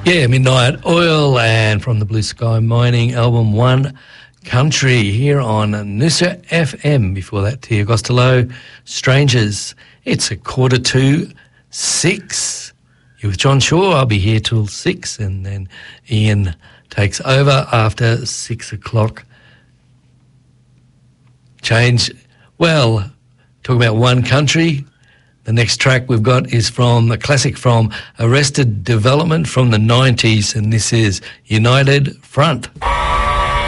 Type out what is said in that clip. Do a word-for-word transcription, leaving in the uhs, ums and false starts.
Yeah, Midnight Oil, and from the Blue Sky Mining album One Country here on Noosa F M. Before that, Tia Costello, Strangers. It's a quarter to six. You're with John Shaw. I'll be here till six, and then Ian takes over after six o'clock. Change. Well, talking about One Country. The next track we've got is from a classic from Arrested Development from the nineties, and this is United Front.